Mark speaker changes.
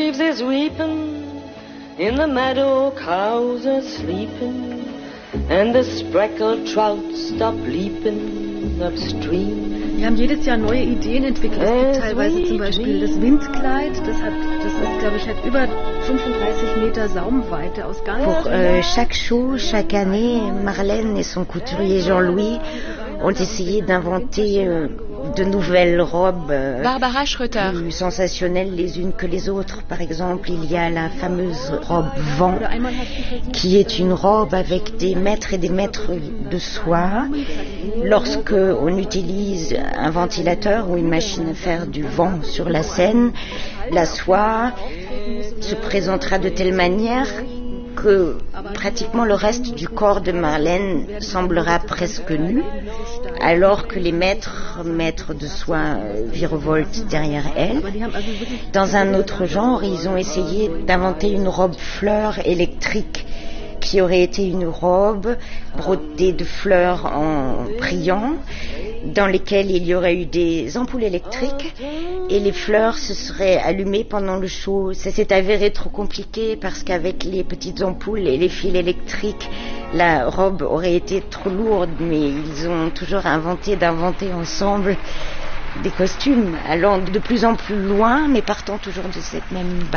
Speaker 1: leaves is weeping, in the meadow cows are sleeping, and the spreckled trout stop leaping upstream.
Speaker 2: Wir haben jedes Jahr neue Ideen entwickelt. Es gibt teilweise zum Beispiel das Windkleid, das ist, glaube ich, hat über 35 Meter Saumweite aus ganz...
Speaker 3: Pour chaque show, chaque année, Marlène et son couturier Jean-Louis ont essayé d'inventer de nouvelles robes
Speaker 4: Barbara Schröter.
Speaker 3: plus sensationnelles les unes que les autres. Par exemple, il y a la fameuse robe vent, qui est une robe avec des mètres et des mètres de soie. Lorsque on utilise un ventilateur ou une machine à faire du vent sur la scène, la soie se présentera de telle manière que pratiquement le reste du corps de Marlène semblera presque nu, alors que les maîtres de soie virevoltent derrière elle. Dans un autre genre, ils ont essayé d'inventer une robe fleur électrique qui aurait été une robe brodée de fleurs en brillant, dans lesquelles il y aurait eu des ampoules électriques et les fleurs se seraient allumées pendant le show. Ça s'est avéré trop compliqué parce qu'avec les petites ampoules et les fils électriques, la robe aurait été trop lourde, mais ils ont toujours d'inventer ensemble des costumes allant de plus en plus loin, mais partant toujours de cette même base.